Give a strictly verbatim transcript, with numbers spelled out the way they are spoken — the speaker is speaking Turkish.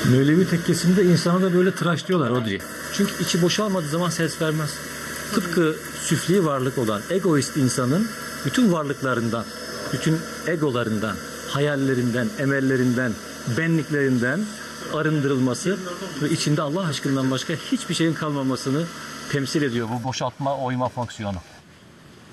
Mevlevi tekkesinde insana da böyle tıraşlıyorlar o diye. Çünkü içi boşalmadığı zaman ses vermez. Tıpkı süfli varlık olan egoist insanın bütün varlıklarından, bütün egolarından, hayallerinden, emellerinden, benliklerinden arındırılması ve içinde Allah aşkından başka hiçbir şeyin kalmamasını temsil ediyor bu boşaltma, oyma fonksiyonu.